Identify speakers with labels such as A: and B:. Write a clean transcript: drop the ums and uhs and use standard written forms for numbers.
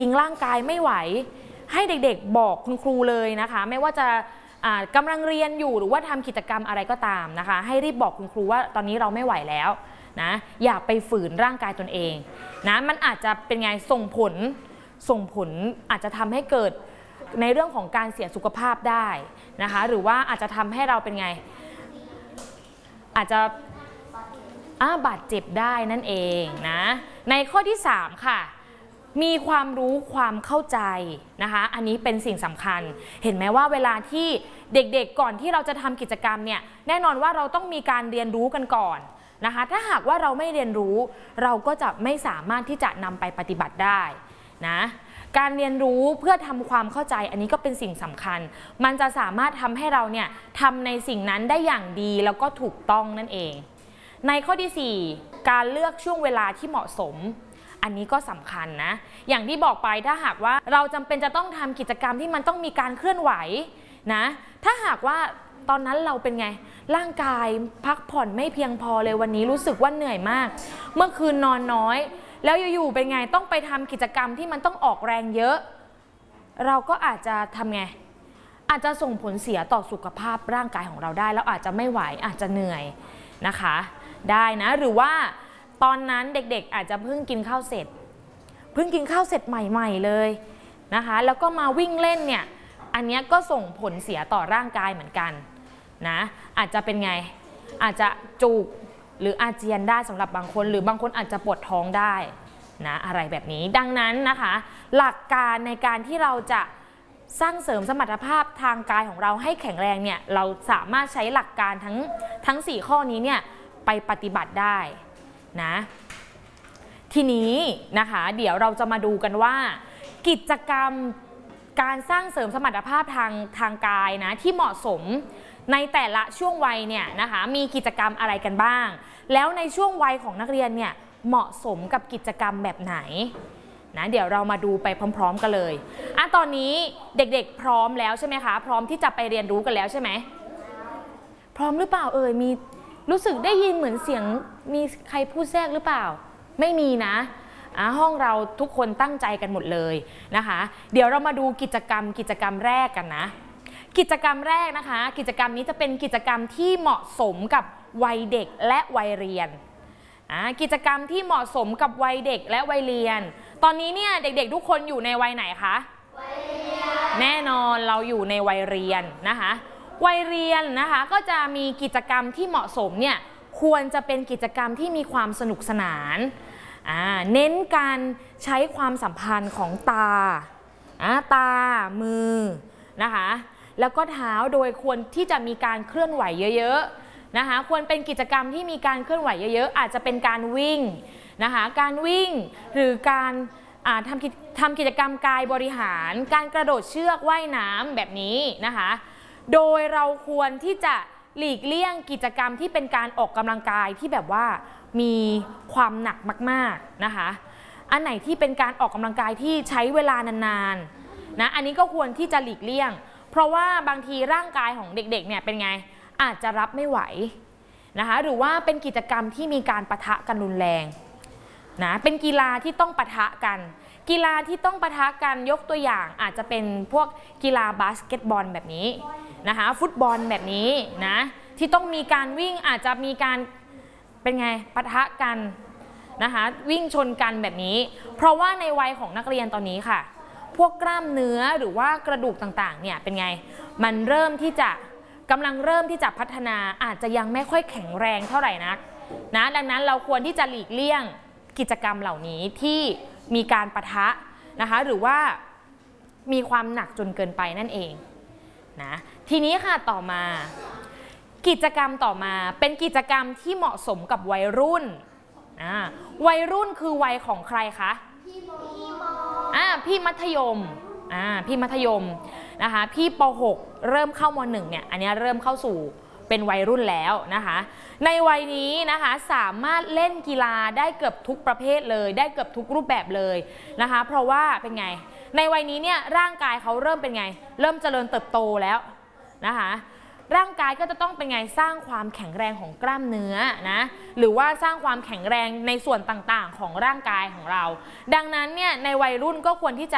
A: ยิงร่างกายไม่ไหวให้เด็กๆบอกคุณครูเลยนะคะไม่ว่าจะกำลังเรียนอยู่หรือว่าทำกิจกรรมอะไรก็ตามนะคะให้รีบบอกคุณครูว่าตอนนี้เราไม่ไหวแล้วนะอย่าไปฝืนร่างกายตนเองนะมันอาจจะเป็นไงส่งผลอาจจะทำให้เกิดในเรื่องของการเสียสุขภาพได้นะคะหรือว่าอาจจะทำให้เราเป็นไงอาจจะบาดเจ็บได้นั่นเองนะในข้อที่3ค่ะมีความรู้ความเข้าใจนะคะอันนี้เป็นสิ่งสำคัญเห็นไหมว่าเวลาที่เด็กๆก่อนที่เราจะทำกิจกรรมเนี่ยแน่นอนว่าเราต้องมีการเรียนรู้กันก่อนนะคะถ้าหากว่าเราไม่เรียนรู้เราก็จะไม่สามารถที่จะนำไปปฏิบัติได้นะการเรียนรู้เพื่อทำความเข้าใจอันนี้ก็เป็นสิ่งสำคัญมันจะสามารถทำให้เราเนี่ยทำในสิ่งนั้นได้อย่างดีแล้วก็ถูกต้องนั่นเองในข้อที่4การเลือกช่วงเวลาที่เหมาะสมอันนี้ก็สำคัญนะอย่างที่บอกไปถ้าหากว่าเราจำเป็นจะต้องทำกิจกรรมที่มันต้องมีการเคลื่อนไหวนะถ้าหากว่าตอนนั้นเราเป็นไงร่างกายพักผ่อนไม่เพียงพอเลยวันนี้รู้สึกว่าเหนื่อยมากเมื่อคืนนอนน้อยแล้วอยู่ๆเป็นไงต้องไปทำกิจกรรมที่มันต้องออกแรงเยอะเราก็อาจจะทำไงอาจจะส่งผลเสียต่อสุขภาพร่างกายของเราได้แล้วอาจจะไม่ไหวอาจจะเหนื่อยนะคะได้นะหรือว่าตอนนั้นเด็กๆอาจจะเพิ่งกินข้าวเสร็จใหม่ๆเลยนะคะแล้วก็มาวิ่งเล่นเนี่ยอันนี้ก็ส่งผลเสียต่อร่างกายเหมือนกันนะอาจจะเป็นไงอาจจะจุกหรืออาเจียนได้สำหรับบางคนหรือบางคนอาจจะปวดท้องได้นะอะไรแบบนี้ดังนั้นนะคะหลักการในการที่เราจะสร้างเสริมสมรรถภาพทางกายของเราให้แข็งแรงเนี่ยเราสามารถใช้หลักการทั้ง4ข้อนี้เนี่ยไปปฏิบัติได้นะทีนี้นะคะเดี๋ยวเราจะมาดูกันว่ากิจกรรมการสร้างเสริมสมรรถภาพทางกายนะที่เหมาะสมในแต่ละช่วงวัยเนี่ยนะคะมีกิจกรรมอะไรกันบ้างแล้วในช่วงวัยของนักเรียนเนี่ยเหมาะสมกับกิจกรรมแบบไหนนะเดี๋ยวเรามาดูไปพร้อมๆกันเลยตอนนี้เด็กๆพร้อมแล้วใช่ไหมคะพร้อมที่จะไปเรียนรู้กันแล้วใช่ไหมพร้อมหรือเปล่ามีรู้สึกได้ยินเหมือนเสียงมีใครพูดแทรกหรือเปล่าไม่มีนะห้องเราทุกคนตั้งใจกันหมดเลยนะคะเดี๋ยวเรามาดูกิจกรรมแรกกันนะกิจกรรมแรกนะคะกิจกรรมนี้จะเป็นกิจกรรมที่เหมาะสมกับวัยเด็กและวัยเรียนกิจกรรมที่เหมาะสมกับวัยเด็กและวัยเรียนตอนนี้เนี่ยเด็กๆทุกคนอยู่ในวัยไหนคะวัยเรียนแน่นอนเราอยู่ในวัยเรียนนะคะวัยเรียนนะคะก็จะมีกิจกรรมที่เหมาะสมเนี่ยควรจะเป็นกิจกรรมที่มีความสนุกสนานเน้นการใช้ความสัมพันธ์ของตามือนะคะแล้วก็เท้าโดยควรที่จะมีการเคลื่อนไหวเยอะๆนะคะควรเป็นกิจกรรมที่มีการเคลื่อนไหวเยอะๆอาจจะเป็นการวิ่งนะคะการวิ่งหรือการทำกิจกรรมกายบริหารการกระโดดเชือกว่ายน้ำแบบนี้นะคะโดยเราควรที่จะหลีกเลี่ยงกิจกรรมที่เป็นการออกกำลังกายที่แบบว่ามีความหนักมากๆนะคะอันไหนที่เป็นการออกกำลังกายที่ใช้เวลานานๆนะอันนี้ก็ควรที่จะหลีกเลี่ยงเพราะว่าบางทีร่างกายของเด็กๆเนี่ยเป็นไงอาจจะรับไม่ไหวนะคะหรือว่าเป็นกิจกรรมที่มีการปะทะกันรุนแรงนะเป็นกีฬาที่ต้องปะทะกันกีฬาที่ต้องปะทะกันยกตัวอย่างอาจจะเป็นพวกกีฬาบาสเกตบอลแบบนี้นะคะฟุตบอลแบบนี้นะที่ต้องมีการวิ่งอาจจะมีการเป็นไงปะทะกันนะคะวิ่งชนกันแบบนี้เพราะว่าในวัยของนักเรียนตอนนี้ค่ะพวกกล้ามเนื้อหรือว่ากระดูกต่างๆเนี่ยเป็นไงมันกำลังเริ่มที่จะพัฒนาอาจจะยังไม่ค่อยแข็งแรงเท่าไหร่นักนะดังนั้นเราควรที่จะหลีกเลี่ยงกิจกรรมเหล่านี้ที่มีการปะทะนะคะหรือว่ามีความหนักจนเกินไปนั่นเองนะทีนี้ค่ะต่อมากิจกรรมต่อมาเป็นกิจกรรมที่เหมาะสมกับวัยรุ่นวัยรุ่นคือวัยของใครคะพี่มัธยมพี่มัธยมนะคะพี่ป.6 เริ่มเข้าม.1 เนี่ยอันนี้เริ่มเข้าสู่เป็นวัยรุ่นแล้วนะคะในวัยนี้นะคะสามารถเล่นกีฬาได้เกือบทุกประเภทเลยได้เกือบทุกรูปแบบเลยนะคะเพราะว่าเป็นไงในวัยนี้เนี่ยร่างกายเขาเริ่มเป็นไงเริ่มเจริญเติบโตแล้วนะคะร่างกายก็จะต้องเป็นไงสร้างความแข็งแรงของกล้ามเนื้อนะหรือว่าสร้างความแข็งแรงในส่วนต่างๆของร่างกายของเราดังนั้นเนี่ยในวัยรุ่นก็ควรที่จะ